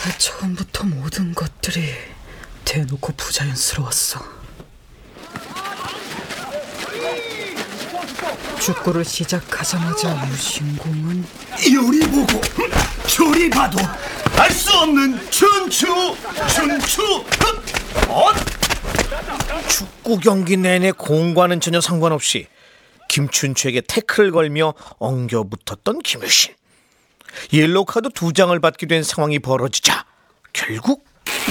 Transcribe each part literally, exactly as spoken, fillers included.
처음부터 모든 것들이 대놓고 부자연스러웠어. 축구를 시작하자마자 유신공은 요리 보고 조리 봐도 알 수 없는 춘추 춘추 어? 축구 경기 내내 공과는 전혀 상관없이 김춘추에게 태클을 걸며 엉겨붙었던 김유신. 옐로우 카드 두 장을 받게 된 상황이 벌어지자 결국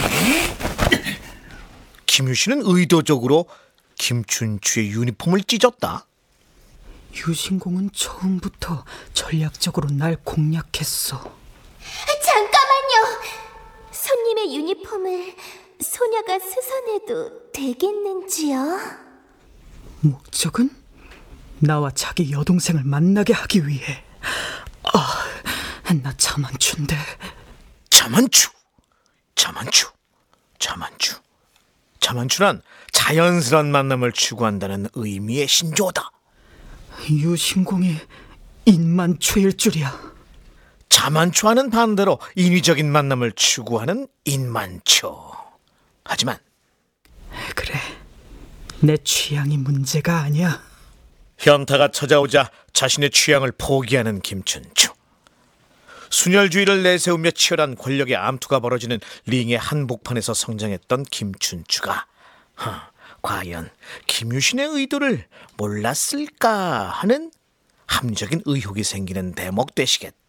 김유신은 의도적으로 김춘추의 유니폼을 찢었다. 유신공은 처음부터 전략적으로 날 공략했어. 잠깐만요. 손님의 유니폼을 소녀가 수선해도 되겠는지요? 목적은 나와 자기 여동생을 만나게 하기 위해. 아, 나 자만추인데. 자만추, 자만추, 자만추. 자만추란 자연스러운 만남을 추구한다는 의미의 신조어다. 유신공이 인만추일 줄이야. 자만추와는 반대로 인위적인 만남을 추구하는 인만추. 하지만 그래, 내 취향이 문제가 아니야. 현타가 찾아오자 자신의 취향을 포기하는 김춘추. 순혈주의를 내세우며 치열한 권력의 암투가 벌어지는 링의 한복판에서 성장했던 김춘추가 하, 과연 김유신의 의도를 몰랐을까 하는 합리적인 의혹이 생기는 대목 되시겠다.